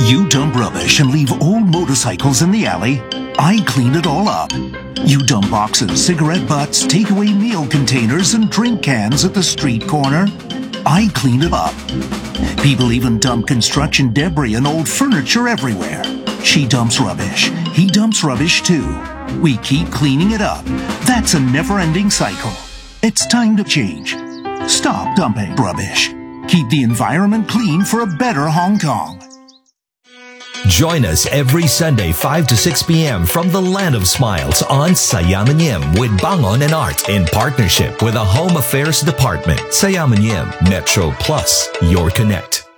You dump rubbish and leave old motorcycles in the alley. I clean it all up. You dump boxes, cigarette butts, takeaway meal containers, and drink cans at the street corner. I clean it up. People even dump construction debris and old furniture everywhere. She dumps rubbish. He dumps rubbish too. We keep cleaning it up. That's a never-ending cycle. It's time to change. Stop dumping rubbish. Keep the environment clean for a better Hong Kong. Join us every Sunday 5 to 6 p.m. from the Land of Smiles on Sayamanim with Bangon and Art in partnership with the Home Affairs Department. Sayamanim Metro Plus, your connect.